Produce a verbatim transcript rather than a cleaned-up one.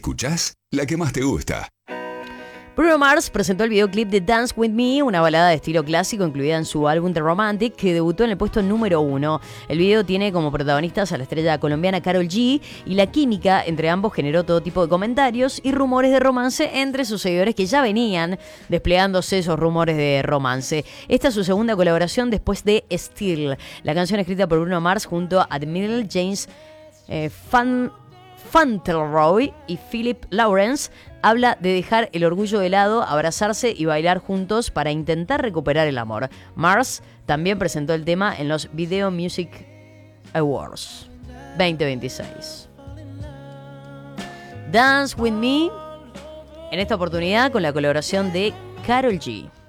¿Escuchás? La que más te gusta. Bruno Mars presentó el videoclip de Dance With Me, una balada de estilo clásico incluida en su álbum The Romantic, que debutó en el puesto número uno. El video tiene como protagonistas a la estrella colombiana Karol G, y la química entre ambos generó todo tipo de comentarios y rumores de romance entre sus seguidores, que ya venían desplegándose esos rumores de romance. Esta es su segunda colaboración después de Still, la canción escrita por Bruno Mars junto a Admiral James eh, Fan... Fauntleroy y Philip Lawrence. Habla de dejar el orgullo de lado, abrazarse y bailar juntos para intentar recuperar el amor. Mars también presentó el tema en los Video Music Awards veinte veintiséis. Dance With Me, en esta oportunidad con la colaboración de Karol G.